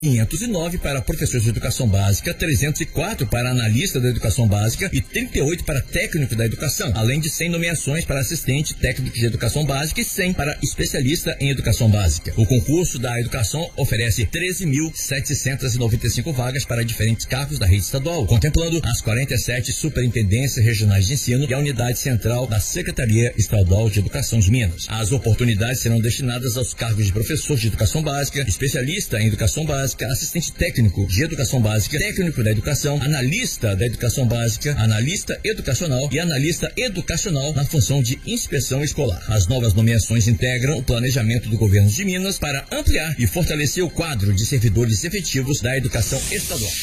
509 para professores de educação básica, 304 para analista da educação básica e 38 para técnico da educação, além de 100 nomeações para assistente técnico de educação básica e 100 para especialista em educação básica. O concurso da educação oferece 13.795 vagas para diferentes cargos da rede estadual, contemplando as 47 superintendências regionais de ensino e a unidade central da Secretaria Estadual de Educação de Minas. As oportunidades serão destinadas aos cargos de professor de educação básica, especialista em educação básica, assistente técnico de educação básica, técnico da educação, analista da educação básica, analista educacional e analista educacional na função de inspeção escolar. As novas nomeações integram o planejamento do governo de Minas para ampliar e fortalecer o quadro de servidores efetivos da educação estadual.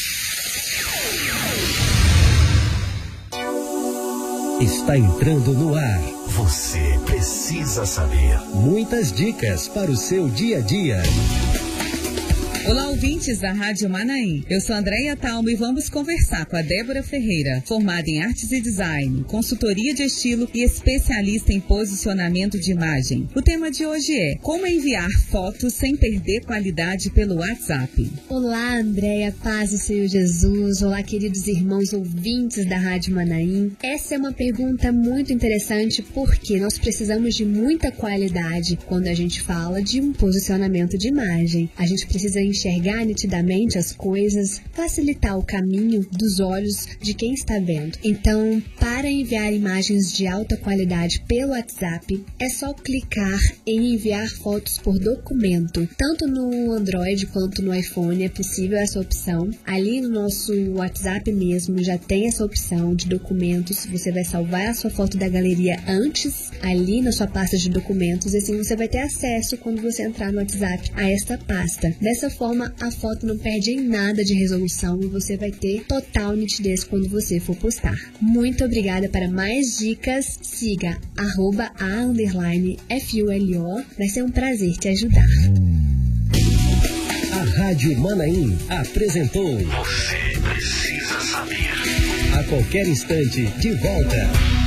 Está entrando no ar. Você precisa saber. Muitas dicas para o seu dia a dia. Olá, ouvintes da Rádio Manaim. Eu sou Andréia Talmo e vamos conversar com a Débora Ferreira, formada em Artes e Design, consultoria de estilo e especialista em posicionamento de imagem. O tema de hoje é como enviar fotos sem perder qualidade pelo WhatsApp. Olá, Andréia, paz do Senhor Jesus. Olá, queridos irmãos ouvintes da Rádio Manaim. Essa é uma pergunta muito interessante porque nós precisamos de muita qualidade quando a gente fala de um posicionamento de imagem. A gente precisa enxergar nitidamente as coisas, facilitar o caminho dos olhos de quem está vendo. Então, para enviar imagens de alta qualidade pelo WhatsApp, é só clicar em enviar fotos por documento. Tanto no Android quanto no iPhone é possível essa opção. Ali no nosso WhatsApp mesmo já tem essa opção de documentos. Você vai salvar a sua foto da galeria antes, ali na sua pasta de documentos, e assim você vai ter acesso quando você entrar no WhatsApp a esta pasta. Dessa forma, a foto não perde em nada de resolução e você vai ter total nitidez quando você for postar. Muito obrigada. Para mais dicas, siga @a_FULO. Vai ser um prazer te ajudar. A Rádio Manaim apresentou Você precisa saber. A qualquer instante, de volta.